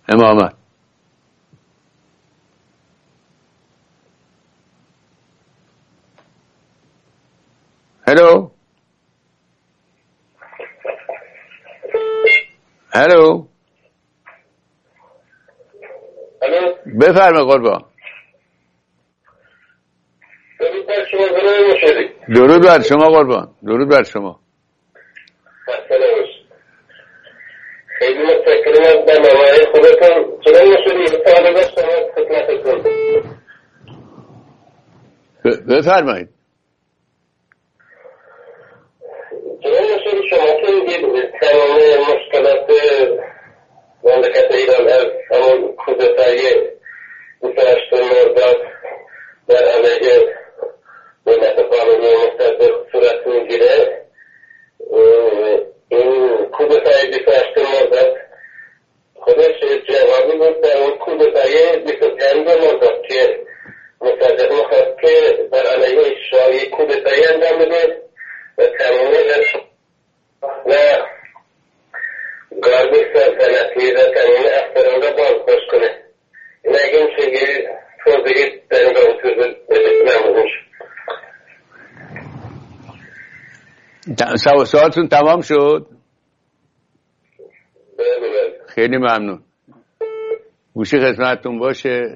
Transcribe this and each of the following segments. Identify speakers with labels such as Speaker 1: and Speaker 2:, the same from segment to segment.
Speaker 1: امامت. هلو هلو بفرمایید قربان. درود بر شما قربان. درود بر شما.
Speaker 2: خیلی متشکرم از برنامه‌های خودتون. چرا نشدید سوال داشتم خدمتتون.
Speaker 1: بفرمایید.
Speaker 2: چرا نشدید شما که میگید تمام مشکلات مملکت ایران از همون کودتای 28 مرداد در علیه دولت قانونی مصدق صورت میگیره. این کودتای 28 مرداد خودش جوابی بود در اون کودتای 25 مرداد که مصدق میخواست که در علیه شاه کودتایی انجام بده و تمامی و گارد سلطنتی و تمامی افسران را بازداشت کنه. این اگه این چگه توضیحی در این رابطه نمونش.
Speaker 1: سوالتون تمام شد؟
Speaker 2: بله.
Speaker 1: خیلی ممنون. گوشی خدمتتون باشه.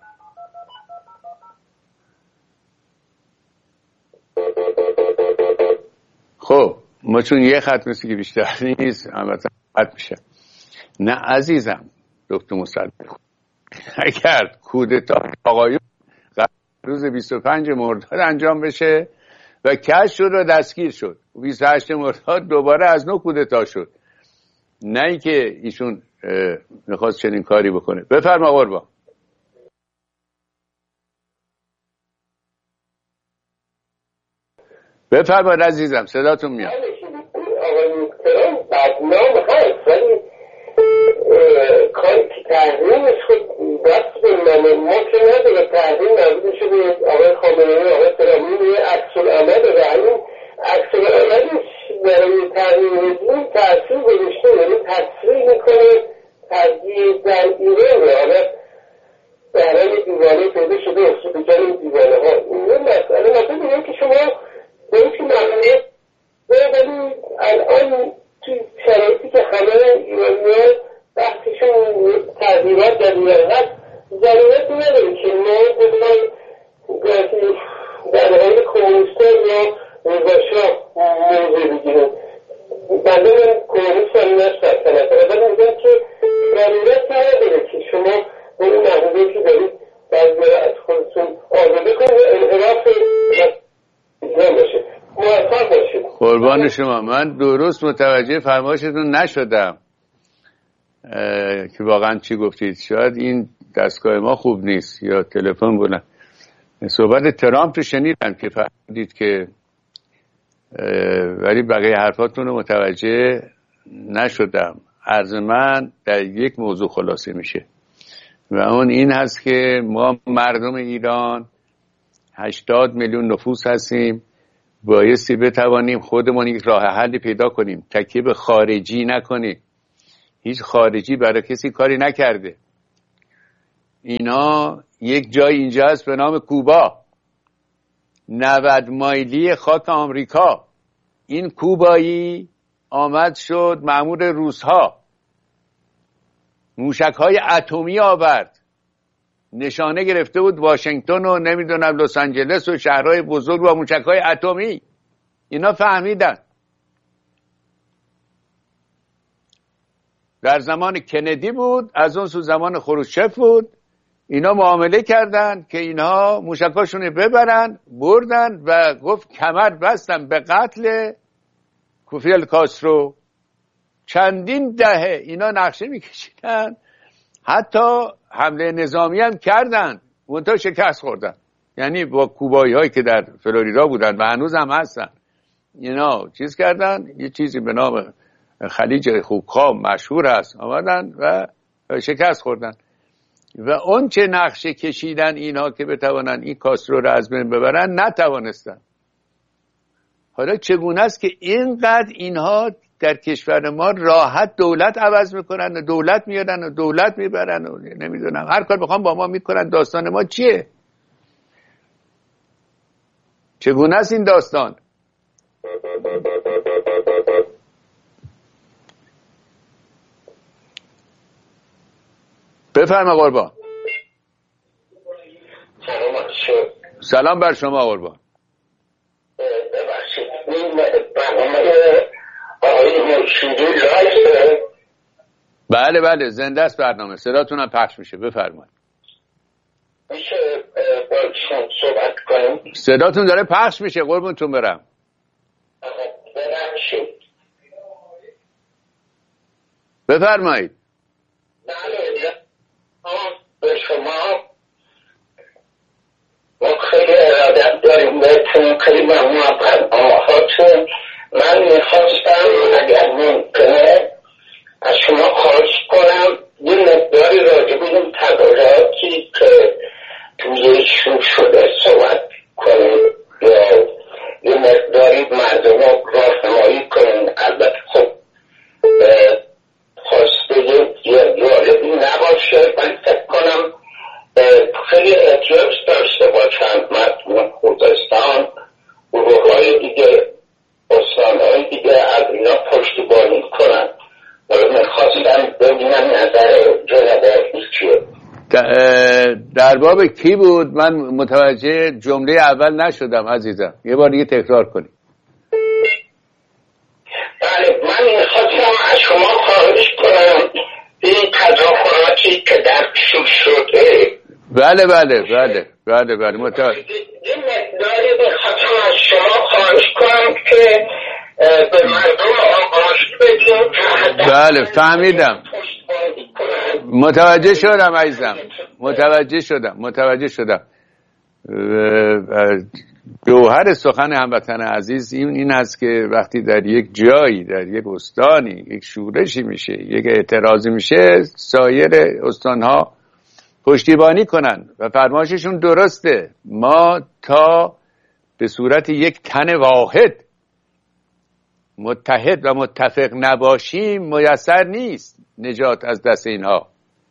Speaker 1: خب ما چون یه خط مثل که بیشتر نیست البته خط میشه. نه عزیزم دکتر مصدق، اگر کودتا آقایون روز 25 مرداد انجام بشه و کشف شد و دستگیر شد، 28 مرداد دوباره از نو کودتا شد، نه اینکه ایشون میخواست چنین کاری بکنه. بفرما قربان. بفرما عزیزم صداتون میاد.
Speaker 2: آقای محترم بدنام هست ولی کاری که تحریمش خود دست به ما که نداره. تحریم نبوده شده آقای خامنه‌ای آقای ترامی یه عکس‌العمل داره. همین عکس‌العملش برای تحریم رژیم تأثیر گذاشته، یعنی تصریح میکنه تغییر در ایران. حالا بهران دیوانه پیدا شده افتاده جان این دیوانه ها. این مسئله دیگه که شما باید که ممنوعیت ولی الان توی شرایطی که همه ایرانی‌ها وقتشون تغییرات در ایران هست ضرورت نداره که ما بخواهیم در حال کمونیستان یا رضاشاه موضوع بگیریم. بنده من کمونیست هم نشترکنه اول میگم که ضرورت نداره که شما به این محضوظه که دارید بعضی از خودتون آزاده کنید و انحراف ایران باشه. موفق باشید.
Speaker 1: قربان شما. من درست متوجه فرمایشتون نشدم که واقعا چی گفتید. شاید این دستگاه ما خوب نیست یا تلفن بودن. صحبت ترامپ رو شنیدم که فرمودید که ولی بقیه حرفاتون رو متوجه نشدم. عرض من در یک موضوع خلاصه میشه و اون این هست که ما مردم ایران 80 میلیون نفوس هستیم. بایستی بتوانیم خودمون یک راه حلی پیدا کنیم، تکیه به خارجی نکنیم. هیچ خارجی برای کسی کاری نکرده. اینا یک جای اینجا هست به نام کوبا، 90 مایلی خاک آمریکا. این کوبایی آمد شد مأمور روس‌ها، موشک‌های اتمی آورد، نشانه گرفته بود واشنگتن و نمیدونم لس آنجلس و شهرهای بزرگ با موشک‌های اتمی. اینا فهمیدن. در زمان کندی بود، از اون سو زمان خروشچف بود. اینا معامله کردن که اینها موشکاشون ببرن، بردن و گفت کمر بستن به قتل کوفیل کاسترو. چندین دهه اینا نقشه میکشیدن، حتی حمله نظامی هم کردن، منتها شکست خوردن. یعنی با کوبایی هایی که در فلوریدا بودن و هنوز هم هستن، اینا چیز کردن، یه چیزی به نام خلیج خوبخواب مشهور هست، آمدن و شکست خوردن. و اون چه نقشه کشیدن اینها که بتوانن این کاسترو رو از بین ببرن، نتوانستن. حالا چگونه است که اینقدر اینها در کشور ما راحت دولت عوض میکنن و دولت میارن و دولت میبرن و نمیدونم هر کار بخوام با ما میکنن. داستان ما چیه؟ چگونه است این داستان؟ بفرما قربان. سلام بر شما قربان.
Speaker 2: ببخشید این برنامه آقای مرشدی لایفه؟
Speaker 1: بله بله زنده است برنامه، صداتون هم پخش میشه، بفرمایید.
Speaker 2: میشه با شما صحبت کنیم؟
Speaker 1: صداتون داره پخش میشه قربونتون برم.
Speaker 2: ببخشید
Speaker 1: بفرمایید.
Speaker 2: بله به شما ما خیلی ارادت داریم بهتون، خیلی ممنون از برنامه‌هاتون. من میخواستم اگر ممکنه از شما خواهش کنم یه مقداری راجع به این تغییراتی که توی شروع شده صحبت کنیم یا یه مقداری مردم رو راهنمایی کنیم. البته خب خواسته یه جالبی نباشه، من فکر کنم خیلی احتیاج داشته باشن مردم خوزستان، گروه‌های دیگه، استان‌های دیگه از اینا پشتیبانی کنن. میخواستم ببینم نظر جناب چیه.
Speaker 1: در باب کی بود؟ من متوجه جمله اول نشدم عزیزم، یه بار دیگه تکرار کنید.
Speaker 2: بله من میخواستم از شما خواهش کنم این تظاهراتی که در شروع شده.
Speaker 1: بله بله بله بله بله متوجه.
Speaker 2: این مقداری میخواستم از شما خواهش کنم که به مردم آگاهی بدیم.
Speaker 1: بله فهمیدم، متوجه شدم عزیزم، متوجه شدم. جوهر سخن هموطن عزیز این است که وقتی در یک جایی، در یک استانی یک شورشی میشه، یک اعتراضی میشه، سایر استانها پشتیبانی کنن و فرمایششون درسته. ما تا به صورت یک تن واحد متحد و متفق نباشیم میسر نیست نجات از دست اینها.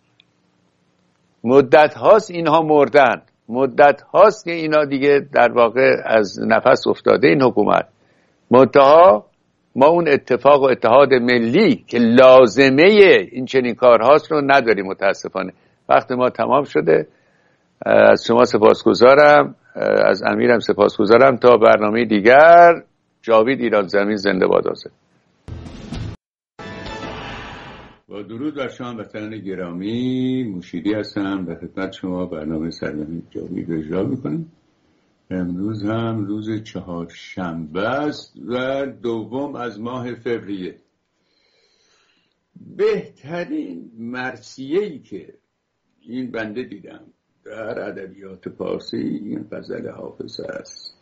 Speaker 1: مدت هاست اینها مردن، مدت هاست که اینا دیگه در واقع از نفس افتاده این حکومت. منتها ما اون اتفاق و اتحاد ملی که لازمه این چنین کارهاست رو نداریم متاسفانه. وقت ما تمام شده. از شما سپاسگزارم، از امیرم سپاسگزارم. تا برنامه دیگر، جاوید ایران زمین زنده باد. با درود بر شما وطنان گرامی، مشیری هستم در خدمت شما برنامه سرزمین جاوید رو اجرا میکنم. امروز هم روز چهارشنبه است و دوم از ماه فوریه. بهترین مرثیه‌ای که این بنده دیدم در ادبیات پارسی این غزل حافظ است: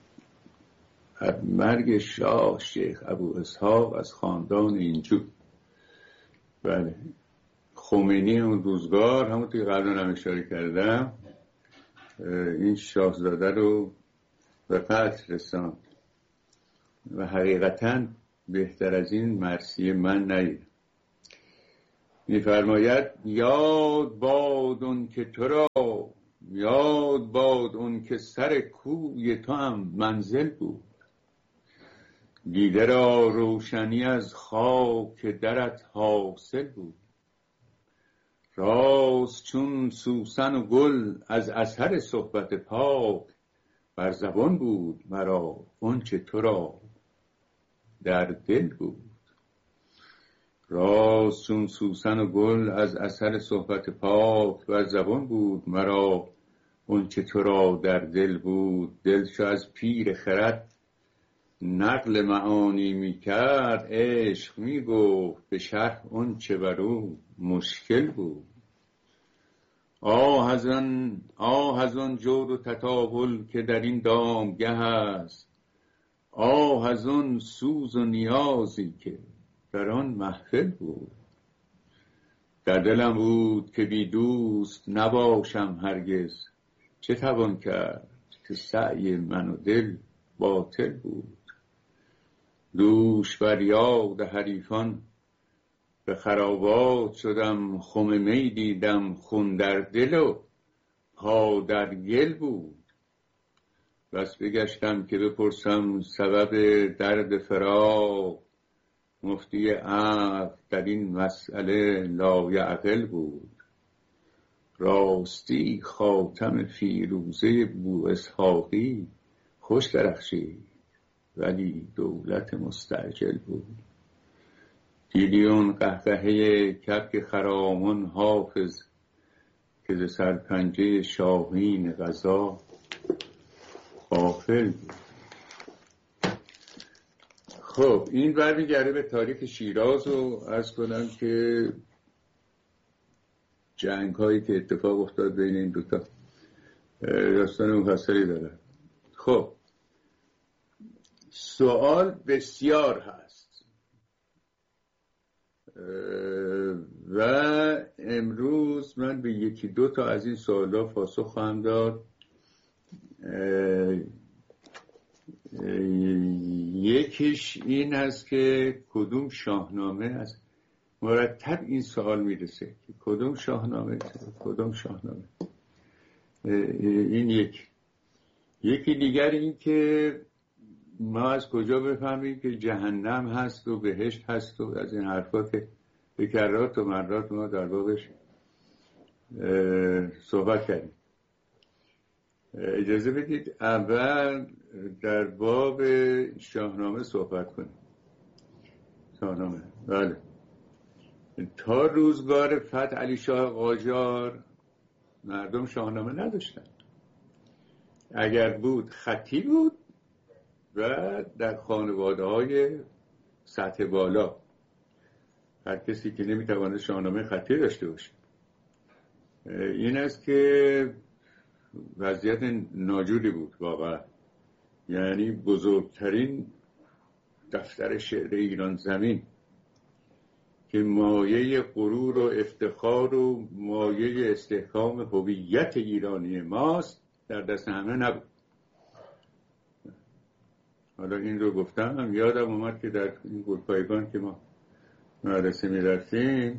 Speaker 1: مرگ شاه شیخ ابو اسحاق از خاندان اینجور. بله، خمینی اون روزگار، همونطور که قبلا هم اشاره کردم، این شاهزاده رو به قتل رساند و حقیقتا بهتر از این مرثیه من ندیدم. می‌فرماید یاد باد اون که تو را، یاد باد اون که سر کوی تو هم منزل بود، دیده را روشنی از خاک درت حاصل بود، راست چون سوسن و گل از اثر صحبت پاک، بر زبان بود مرا آنچه تو را در دل بود. راست چون سوسن و گل از اثر صحبت پاک، بر زبان بود مرا آنچه تو را در دل بود. دل چو از پیر خرد نقل معانی می کرد، عشق می گفت به شرح آنچه بر او مشکل بود. آه از آن جور و تطاول که در این دامگه است، آه از آن سوز و نیازی که در آن محفل بود. در دلم بود که بی دوست نباشم هرگز، چه توان کرد که سعی من و دل باطل بود. دوش بر یاد حریفان به خرابات شدم، خم می دیدم خون در دل و پا در گل بود. بس بگشتم که بپرسم سبب درد فراق، مفتی عقل در این مسئله لایعقل بود. راستی خاتم فیروزه بو اسحاقی خوش درخشید، ولی دولت مستعجل بود. دیدی اون قهقهه کبک خرامان حافظ که ز سرپنجه شاهین قضا غافل بود. خب این برمیگرده به تاریخ شیراز و عرض کنم که جنگ هایی که اتفاق افتاد بین این دوتا داستان مفصلی داره. خب سوال بسیار هست و امروز من به یکی دو تا از این سوالا پاسخ خواهم داد. یکیش این هست که کدوم شاهنامه است. مرتب این سوال میرسه که کدوم شاهنامه این یکی دیگر این که ما از کجا بفهمیم که جهنم هست و بهشت هست و از این حرفات که بکرات و مرات ما در بابش صحبت کردیم. اجازه بدید اول در باب شاهنامه صحبت کنیم. شاهنامه بله، تا روزگار فتح علی شاه قاجار مردم شاهنامه نداشتن. اگر بود خطی بود و در خانواده های سطح بالا. هر کسی که نمیتواند شاهنامه خطی داشته باشه. این است که وضعیت ناجوری بود واقعا. یعنی بزرگترین دفتر شعر ایران زمین که مایه غرور و افتخار و مایه استحکام هویت ایرانی ماست در دست همه نبود. حالا این رو گفتم یادم اومد که در این گلپایگان که ما مدرسه می رفتیم،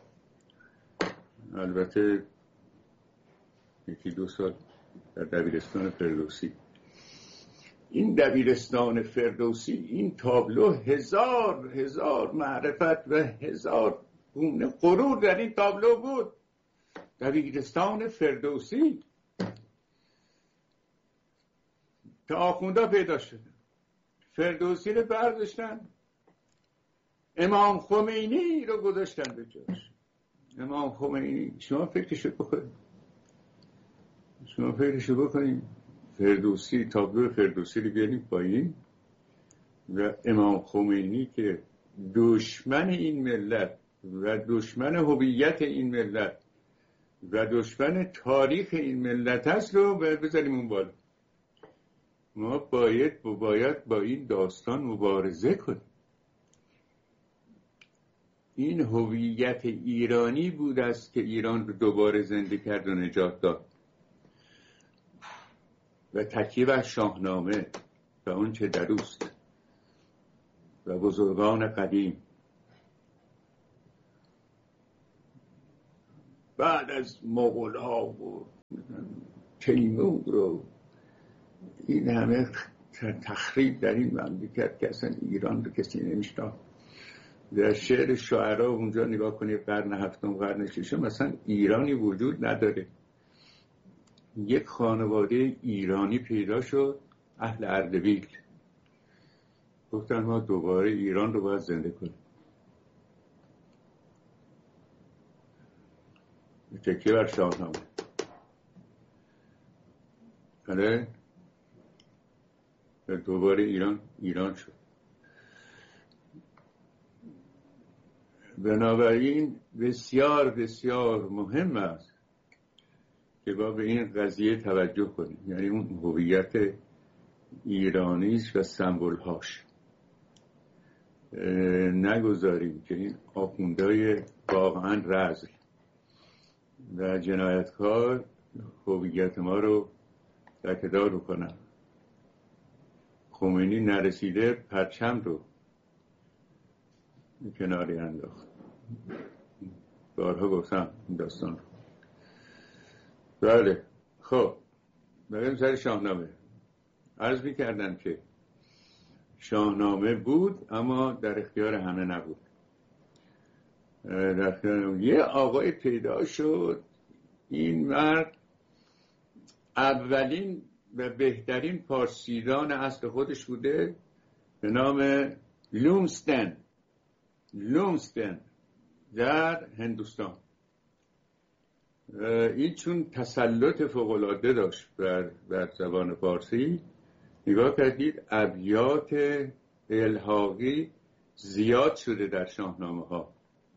Speaker 1: البته یکی دو سال در دبیرستان فردوسی، این دبیرستان فردوسی این تابلو هزار معرفت و هزار گونه غرور در این تابلو بود. دبیرستان فردوسی تا آخونده پیدا شده، فردوسی رو برداشتن، امام خمینی رو گذاشتن به جاش. امام خمینی شما فکرشو بکنیم فردوسی، تابلو فردوسی رو بیاریم پایین و امام خمینی که دشمن این ملت و دشمن هویت این ملت و دشمن تاریخ این ملت هست رو بذاریم اون بالا. ما باید با این داستان مبارزه کنیم. این هویت ایرانی بود است که ایران رو دوباره زنده کرد و نجات داد و تکیه بر شاهنامه و اون چه دروست و بزرگان قدیم. بعد از مغول‌ها و تیمور رو این همه تخریب در این مملکت که اصلا ایران رو کسی نمی‌شناخت. در شعر شاعرها اونجا نگاه کنید قرن هفتم قرن ششم مثلا ایرانی وجود نداره. یک خانواده ایرانی پیدا شد، اهل اردبیل، گفتن ما دوباره ایران رو باید زنده کنیم. تکیه بر شاهنامه. آره دوباره ایران شد. بنابراین بسیار بسیار مهم است که با به این قضیه توجه کنیم. یعنی اون هویت ایرانیش و سمبول‌هاش نگذاریم که این آخوندهای واقعا رذل و جنایتکار هویت ما رو لکه‌دار بکنن. خمینی نرسیده پرچم رو کناری انداخت. بارها گفتم این داستان رو. بله خب بریم سر شاهنامه. عرض می‌کردم که شاهنامه بود اما در اختیار همه نبود. در اختیار یه آقای پیدا شد. این مرد اولین و بهترین پارسیدان اصل خودش بوده به نام لومستن در هندوستان. این چون تسلط فوق‌العاده داشت بر زبان فارسی، نگاه کردید ابیات الحاقی زیاد شده در شاهنامه ها.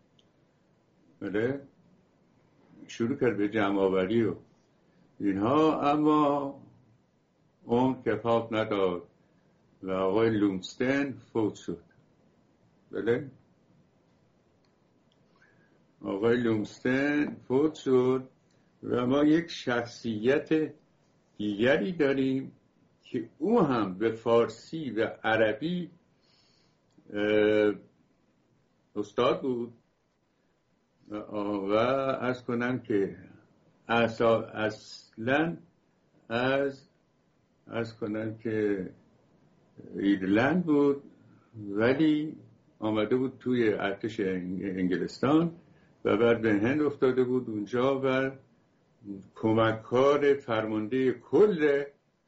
Speaker 1: بله شروع کرد به جمع آوری و اینها، اما اون کفاف نداد و آقای لومستن فوت شد. بله آقای لومستن فوت شد و ما یک شخصیت دیگری داریم که او هم به فارسی و عربی استاد بود و عرض کنم که اصلا عرض کنم که ایرلند بود، ولی آمده بود توی ارتش انگلستان و بعد به هند افتاده بود اونجا و کمککار فرمانده کل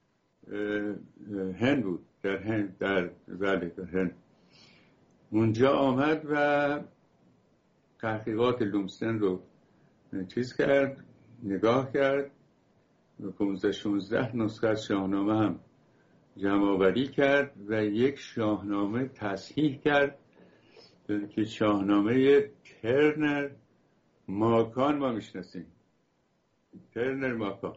Speaker 1: هند بود در هند. اونجا آمد و تحقیقات لومستن رو چیز کرد، نگاه کرد، 15-16 نسخه از شاهنامه هم جمع آوری کرد و یک شاهنامه تصحیح کرد که شاهنامه ترنر ماکان ما میشناسیم. ترنر ماکان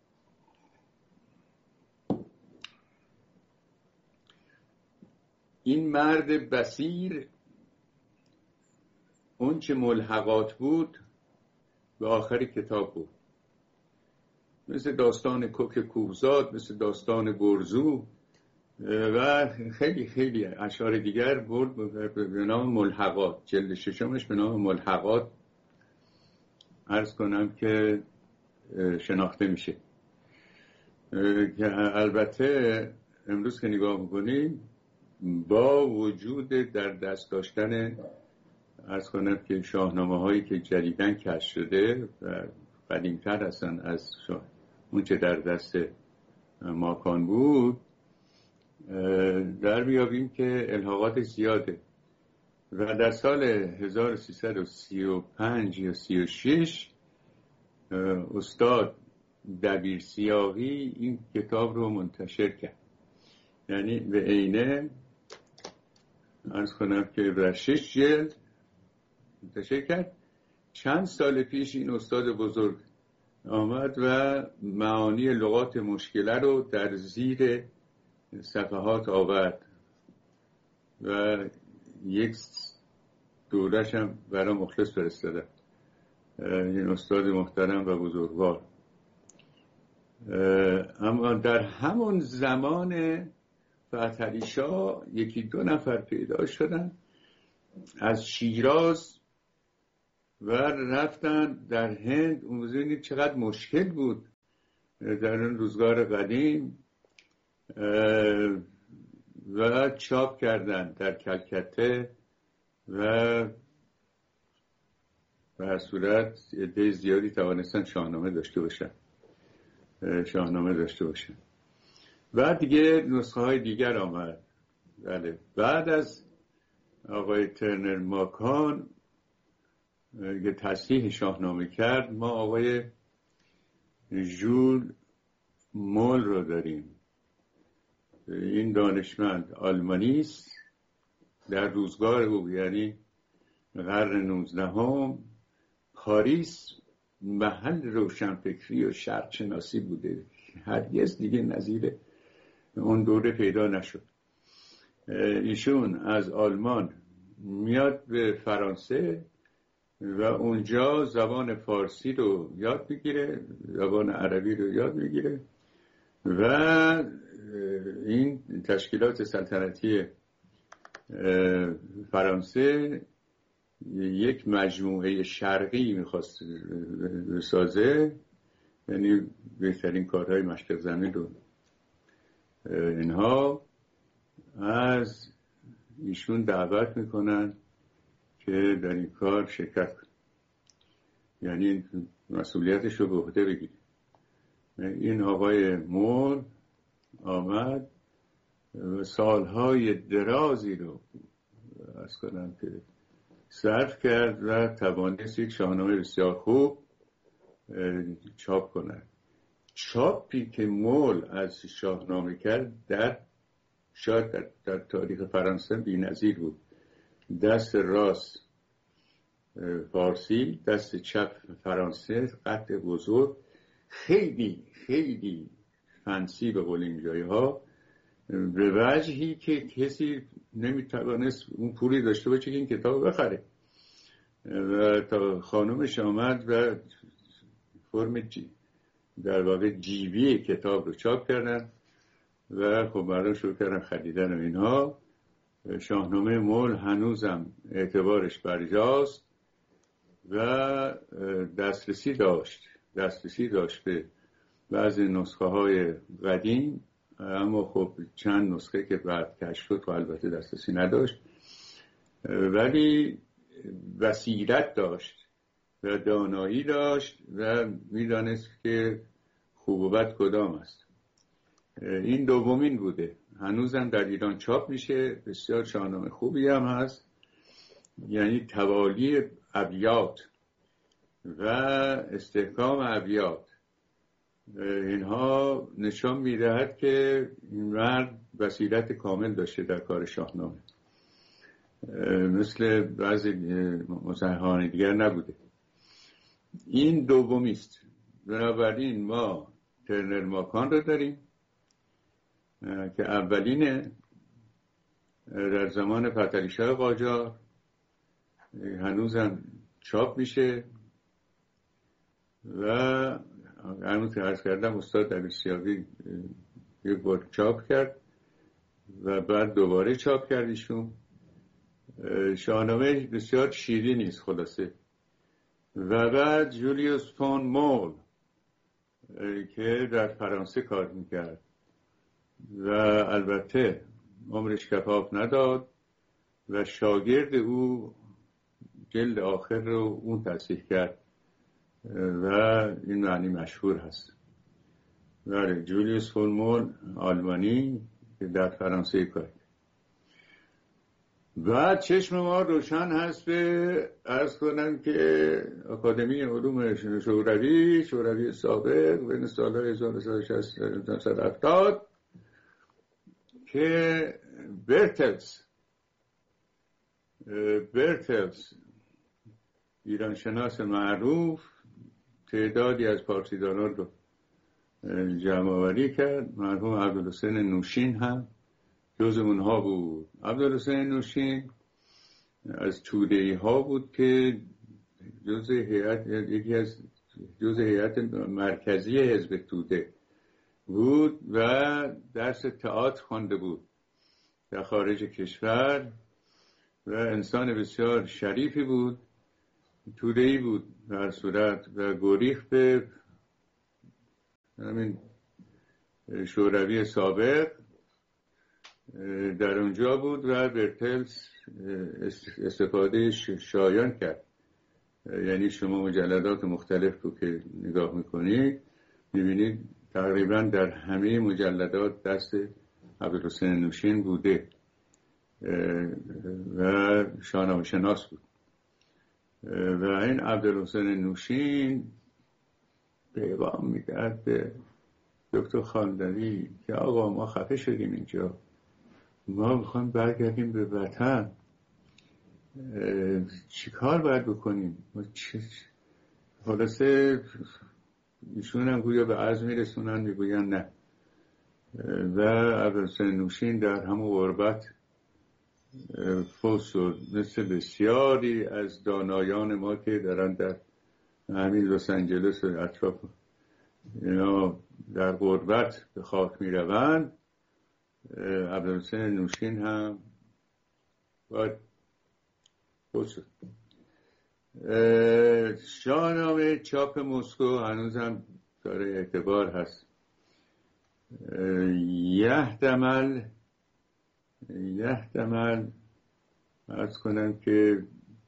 Speaker 1: این مرد بصیر اون چه ملحقات بود به آخر کتاب بود، مثل داستان کوک کوهزاد، مثل داستان گرزو و خیلی خیلی اشعار دیگر برد به نام ملحقات. جلد ششمش به نام ملحقات عرض کنم که شناخته میشه. که البته امروز که نگاه میکنیم با وجود در دست داشتن عرض کنم که شاهنامه هایی که جدیدن کشف شده و قدیمتر هستن از اون چه در دست ماکان بود، در بیابیم که الحاقات زیاده و در سال 1335 یا 36 استاد دبیر سیاهی این کتاب رو منتشر کرد. یعنی به عینه عرض کنم که در 6 جلد منتشر کرد. چند سال پیش این استاد بزرگ آمد و معانی لغات مشکله رو در زیر صفحات آورد و یک دورش هم برای مخلص فرستاده. این استاد محترم و بزرگوار. اما در همون زمان فتحعلی شاه یکی دو نفر پیدا شدن از شیراز و رفتن در هند. اون روزی چقدر مشکل بود در اون روزگار قدیم و چاپ کردن در کلکته و به هر صورت عده زیادی توانستن شاهنامه داشته باشن. بعد دیگه نسخه های دیگر آمد. بله بعد از آقای ترنر ماکان که تصحیح شاهنامه کرد، ما آقای ژول مول رو داریم. این دانشمند آلمانی است. در روزگار او یعنی قرن 19 پاریس محل روشنفکری و شرق شناسی بوده. هرگز دیگه نظیر اون دوره پیدا نشد. ایشون از آلمان میاد به فرانسه و اونجا زبان فارسی رو یاد میگیره، زبان عربی رو یاد میگیره و این تشکیلات سلطنتی فرانسه یک مجموعه شرقی میخواست بسازه، یعنی بهترین کارهای مشرق زمین رو اینها از ایشون دعوت میکنن که در این کار شرکت کنه، یعنی مسئولیتش رو به عهده بگیره. این آقای مول آمد و سالهای درازی رو از کنم که صرف کرد و توانست یک شاهنامه بسیار خوب چاپ کنند. چاپی که مول از شاهنامه کرد شاید در تاریخ فرانسه بی‌نظیر بود. دست راست فارسی، دست چپ فرانسه، قد بزرگ، خیلی خیلی فنسی به قول این جایی ها، به وجهی که کسی نمیتوانست اون پولی داشته باشه که این کتاب بخره. و تا خانومش آمد و فرم در واقع جیبی کتاب رو چاپ کردن و خب مردم شروع کردن خریدن و اینها. شاهنامه مول هنوزم اعتبارش برجاست و دسترسی داشت به بعضی نسخه های قدیم، اما خب چند نسخه که بعد کشف شد البته دسترسی نداشت، ولی بصیرت داشت و دانایی داشت و میدانست که خوب و بد کدام است. این دومین بوده، هنوزم در ایران چاپ میشه، بسیار شاهنامه خوبی هم هست، یعنی توالی ابیات و استحکام ابیات، اینها نشان میدهد که این مرد بصیرت کامل داشته در کار شاهنامه، مثل بعضی مصححان دیگر نبوده. این دومی است. بنابراین ما ترنر ماکان رو داریم که اولینه در زمان پتلیشاه قاجار، هنوزم چاپ میشه و همون که عرض کردم استاد دبیرسیابی یک بار چاپ کرد و بعد دوباره چاپ کردیشون. شاهنامه بسیار شیرین است خلاصه. و بعد جولیوس فون مول که در فرانسه کار میکرد و البته عمرش کفاف نداد و شاگرد او جلد آخر رو اون تصحیح کرد و این معنی مشهور هست. بله، جولیوس فون مول آلمانی که در فرانسه کار کرد. بعد چشم ما روشن هست به عرض کنم که اکادمی علوم شوروی سابق بین سالهای 1960 که برتلز ایرانشناس معروف تعدادی از پارسیدانان رو جمع آوری کرد. مرحوم عبدالحسین نوشین هم جز اونها بود. عبدالحسین نوشین از توده‌ای ها بود که جز هیئت مرکزی حزب توده بود و درس تئاتر خوانده بود در خارج کشور و انسان بسیار شریفی بود، توده‌ای بود در صورت و گریخت به همین شوروی سابق در اونجا بود و برتلز استفاده شایان کرد. یعنی شما مجلدات مختلف رو که نگاه میکنید میبینید تقریبا در همه مجلدات دست عبدالحسین نوشین بوده و شاهنامه شناس بود. و این عبدالحسین نوشین پیغام میداد به دکتر خاندانی که آقا ما خفه شدیم اینجا، ما میخوایم برگردیم به وطن، چی کار باید بکنیم؟ خلاصه ایشون هم گویا به عرض میرسونن، میگوین نه. و عبدالحسین نوشین در همون غربت فوت شد، مثل بسیاری از دانایان ما که دارن در همین لس آنجلس و اطراف اینا در غربت به خاک میروند. عبدالحسین نوشین هم باید بسید. شاهنامه چاپ مسکو هنوز هم داره اعتبار هست. یحتمل عرض کنم که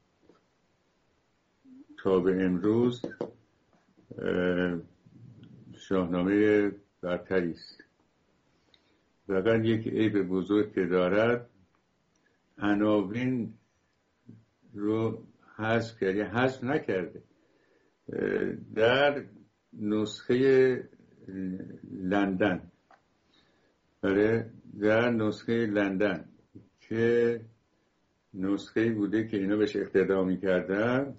Speaker 1: تا به امروز شاهنامه برتری است. فقط یک عیب بزرگ که دارد، عناوین رو حذف نکرده. در نسخه لندن که نسخه بوده که اینا بهش اقتدا می‌کردن،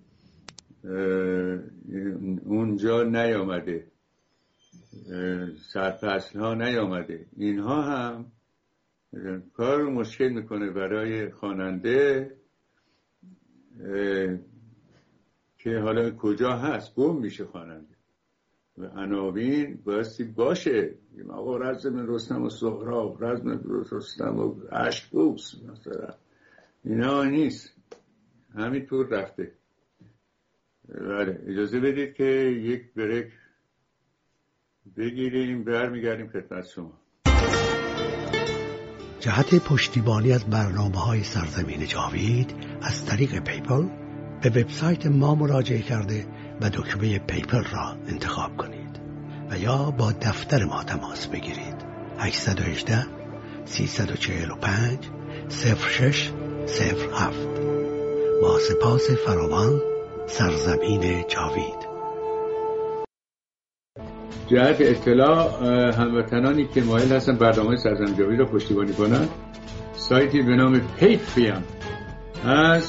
Speaker 1: اونجا نیامده، سرفصل ها نیامده. اینها هم کار رو مشکل میکنه برای خواننده که حالا کجا هست، گم میشه خواننده. و عناوین بایستی باشه، آقا رزم رستم و سهراب، رزم رستم و اشکبوس مثلا، اینا نیست، همینطور رفته. بله، اجازه بدید که یک بریک بگیریم، برمیگردیم خدمت شما.
Speaker 3: جهت پشتیبانی از برنامه‌های سرزمین جاوید از طریق پیپل به وبسایت ما مراجعه کرده و دکمه پیپل را انتخاب کنید و یا با دفتر ما تماس بگیرید. 818 345 0607. با سپاس فراوان، سرزمین جاوید.
Speaker 1: جهت اطلاع هموطنانی که مایل هستن برنامه سرزمین جاوید را پشتیبانی کنند، سایتی به نام پیتریون از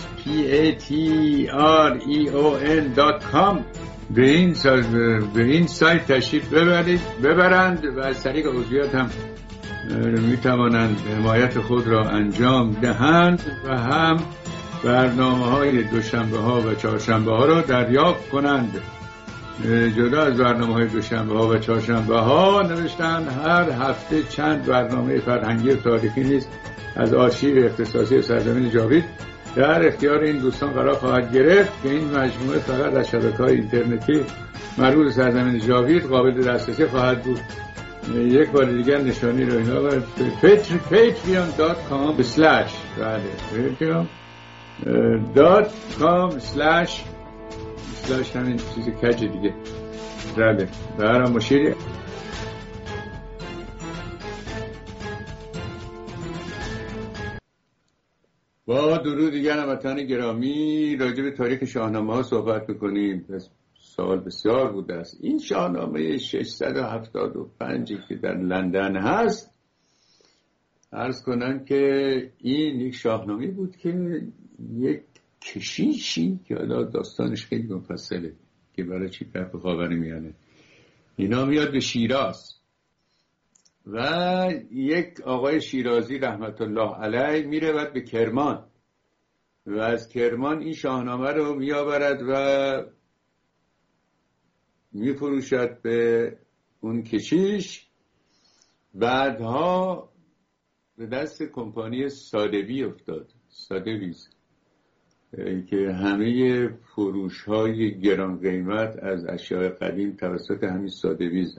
Speaker 1: patreon.com به این سایت تشریف ببرند و از طریق عضویت هم می توانند حمایت خود را انجام دهند و هم برنامه‌های دوشنبه ها و چهارشنبه ها را دریافت کنند. جدا از برنامه‌های دوشنبه ها و چهارشنبه ها نوشتن هر هفته چند برنامه فرهنگی و تاریخی نیز از آرشیو اختصاصی سرزمین جاوید در اختیار این دوستان قرار خواهد گرفت که این مجموعه فقط از شبکه‌های اینترنتی مربوط سرزمین جاوید قابل دسترسی خواهد بود. یک بار دیگر نشانی رو اینا و patreon.com/ patreon.com/ همین چیز کج دیگه. بله، برام مشیری. با درود دیگر هموطنان گرامی، راجع به تاریخ شاهنامه ها صحبت میکنیم. سوال بسیار بوده است. این شاهنامه 675 که در لندن هست، عرض کنم که این یک شاهنامه بود که یک کشیشی که حالا داستانش خیلی مفصله که برای چی طرف خاورمیانه اینا میاد به شیراز و یک آقای شیرازی رحمت الله علیه میره بعد به کرمان و از کرمان این شاهنامه رو میآورد و میفروشد به اون کشیش. بعدها به دست کمپانی سادوی افتاد، سادویز، که همه فروش های گران قیمت از اشیاء قدیم توسط همین سادویز